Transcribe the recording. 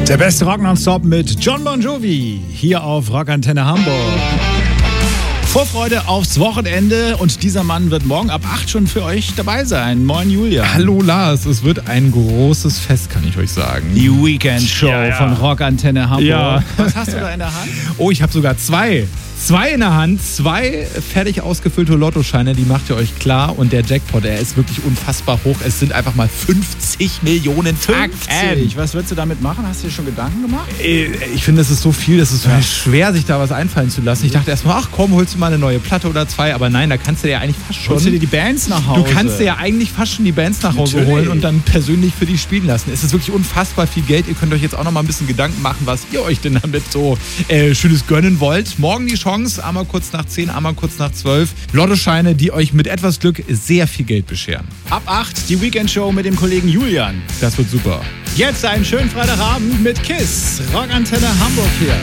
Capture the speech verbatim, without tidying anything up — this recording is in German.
Der beste Rock nonstop mit Jon Bon Jovi hier auf Rockantenne Hamburg. Vorfreude aufs Wochenende und dieser Mann wird morgen ab acht schon für euch dabei sein. Moin Julia. Hallo Lars, es wird ein großes Fest, kann ich euch sagen. Die Weekend-Show ja, ja. von Rockantenne Hamburg. Ja. Was hast du da in der Hand? Oh, ich habe sogar zwei. Zwei in der Hand, zwei fertig ausgefüllte Lottoscheine, die macht ihr euch klar. Und der Jackpot, der ist wirklich unfassbar hoch. Es sind einfach mal fünfzig Millionen fünfzig. Was würdest du damit machen? Hast du dir schon Gedanken gemacht? Ich finde, das ist so viel, das ist so ja. schwer, sich da was einfallen zu lassen. Ich dachte erstmal, ach komm, holst du mal eine neue Platte oder zwei. Aber nein, da kannst du dir ja eigentlich fast schon... Holst du dir die Bands nach Hause? Du kannst dir ja eigentlich fast schon die Bands nach Hause Natürlich. holen und dann persönlich für die spielen lassen. Es ist wirklich unfassbar viel Geld. Ihr könnt euch jetzt auch noch mal ein bisschen Gedanken machen, was ihr euch denn damit so äh, Schönes gönnen wollt. Morgen die Chance, einmal kurz nach zehn, einmal kurz nach zwölf. Lottoscheine, die euch mit etwas Glück sehr viel Geld bescheren. Ab acht die Weekend-Show mit dem Kollegen Julian. Das wird super. Jetzt einen schönen Freitagabend mit KISS. Rockantenne Hamburg hier.